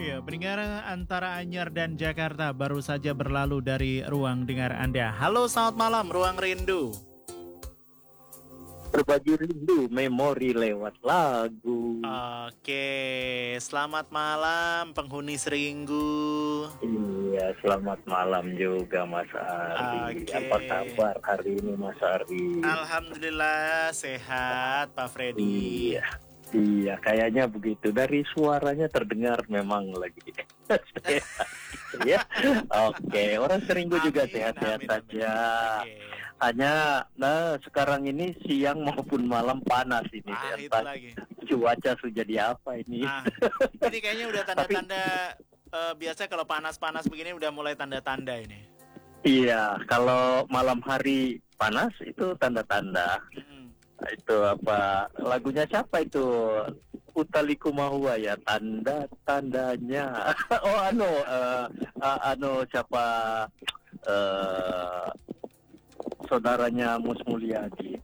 Ya, pendengar antara Anyer dan Jakarta baru saja berlalu dari ruang dengar Anda. Halo, selamat malam, Ruang Rindu. Berbagi rindu memori lewat lagu. Oke, selamat malam penghuni Seringgu. Iya, selamat malam juga Mas Ari. Oke. Apa kabar hari ini Mas Ari? Alhamdulillah sehat, Pak Freddy. Iya, kayaknya begitu. Dari suaranya terdengar memang lagi sehat. Ya, oke. Orang Seringgu juga sehat-sehat saja. Oke. Hanya, sekarang ini siang maupun malam panas ini. Itu lagi. Cuaca sudah jadi apa ini? Ini kayaknya udah tanda-tanda biasa kalau panas-panas begini udah mulai tanda-tanda ini. Iya, kalau malam hari panas itu tanda-tanda. Itu apa lagunya siapa itu? Utaliku Mahua ya, tanda-tandanya. Siapa saudaranya Mus Mulyadi.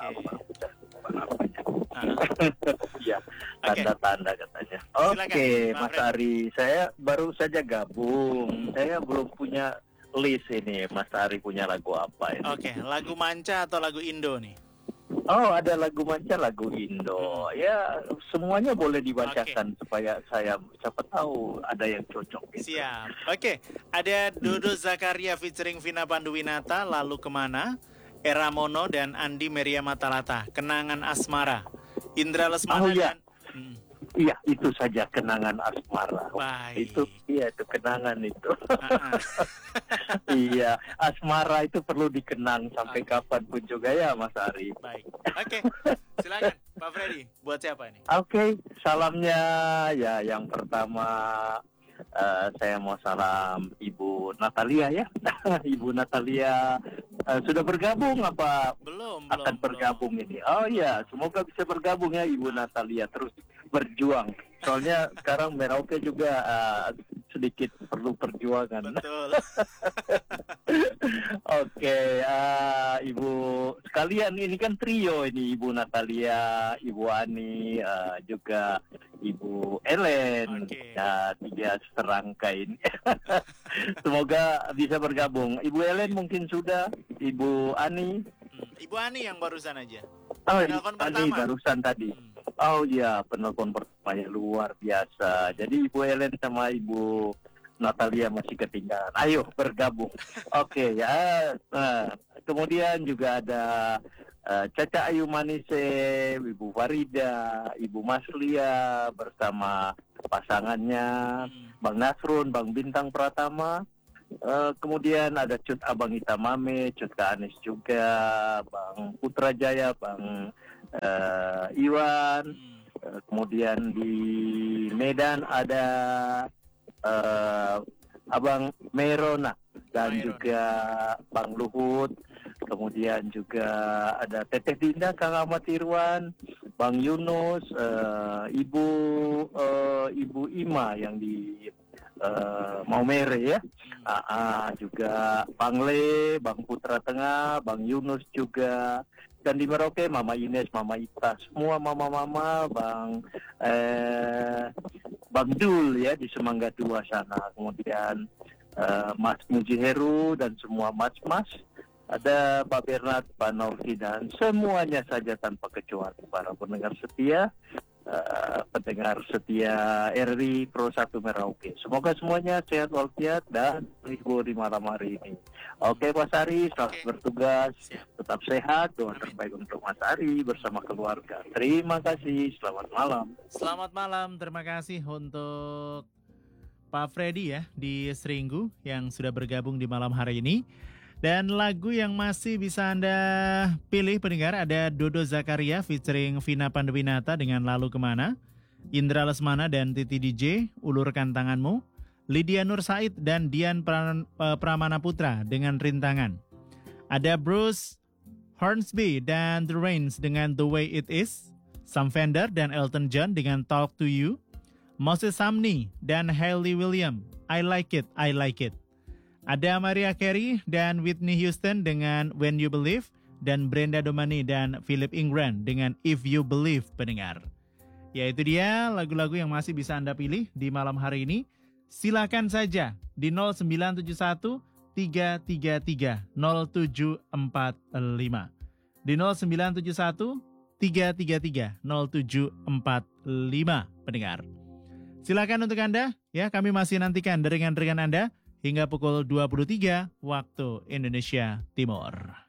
Iya, tanda-tanda katanya. Oke, Mas Ari, saya baru saja gabung. Saya belum punya list ini. Mas Ari punya lagu apa ini? Oke, lagu manca atau lagu Indo nih? Oh, ada lagu manca, lagu Indo. Ya, semuanya boleh dibacakan supaya saya siapa tahu ada yang cocok. Gitu. Siap. Oke, ada Dodo Zakaria featuring Vina Panduwinata, Lalu Kemana, Era Mono dan Andi Meria Matalata, Kenangan Asmara. Indra Lesmana dan Iya, itu saja Kenangan Asmara. Baik. Itu kenangan itu. Iya, asmara itu perlu dikenang sampai kapanpun juga ya, Mas Ari. Baik. Oke, silakan Pak Freddy. Buat siapa ini? Oke, salamnya ya yang pertama saya mau salam Ibu Natalia ya. Ibu Natalia sudah bergabung apa? Belum. Bergabung ini. Oh iya, semoga bisa bergabung ya Ibu Natalia, terus berjuang. Soalnya sekarang Merauke juga sedikit perlu perjuangan. Betul. Oke, Ibu sekalian ini kan trio ini, Ibu Natalia, Ibu Ani, juga Ibu Ellen. Ya, 3 serangkai ini. Semoga bisa bergabung. Ibu Ellen mungkin sudah, Ibu Ani. Ibu Ani yang barusan aja. Oh, Ibu Ani barusan tadi. Oh iya, penelpon pertamanya luar biasa. Jadi Ibu Ellen sama Ibu Natalia masih ketinggalan. Ayo bergabung. Oke ya. Kemudian juga ada Caca Ayu Manise, Ibu Farida, Ibu Maslia bersama pasangannya Bang Nasrun, Bang Bintang Pratama. Kemudian ada Cut Abang Itamame, Cut Kak Anis juga, Bang Putrajaya, Bang Iwan. Kemudian di Medan ada Abang Merona dan juga Bang Luhut. Kemudian juga ada Teteh Dinda, Kang Ahmad Irwan, Bang Yunus, Ibu Ima yang di Maumere ya. Juga Bang Le, Bang Putra Tengah, Bang Yunus juga. Dan di Merauke Mama Ines, Mama Ita, semua mama-mama, Bang Dul ya di Semangga 2 sana. Kemudian Mas Mujiheru dan semua mas-mas. Ada Pak Bernard, Pak Novi dan semuanya saja tanpa kecuali para pendengar setia. Pendengar setia RRI Pro 1 Merauke. Semoga semuanya sehat walafiat dan terhibur di malam hari ini. Oke Mas Ari, selamat bertugas, tetap sehat, doa terbaik untuk Mas Ari bersama keluarga. Terima kasih, selamat malam. Selamat malam, terima kasih untuk Pak Freddy ya di Seringgu yang sudah bergabung di malam hari ini. Dan lagu yang masih bisa Anda pilih pendengar ada Dodo Zakaria featuring Vina Panduwinata dengan Lalu Kemana, Indra Lesmana dan Titi DJ, Ulurkan Tanganmu, Lydia Nur Said dan Dian Pramana Putra dengan Rintangan. Ada Bruce Hornsby dan The Rains dengan The Way It Is, Sam Fender dan Elton John dengan Talk to You, Moses Sumney dan Hayley William, I Like It, I Like It. Ada Mariah Carey dan Whitney Houston dengan When You Believe dan Brenda Domani dan Philip Ingram dengan If You Believe pendengar. Ya itu dia lagu-lagu yang masih bisa Anda pilih di malam hari ini. Silakan saja di 0971 333 0745. Di 0971 333 0745 pendengar. Silakan untuk Anda, ya kami masih nantikan deringan-deringan Anda hingga pukul 23 waktu Indonesia Timur.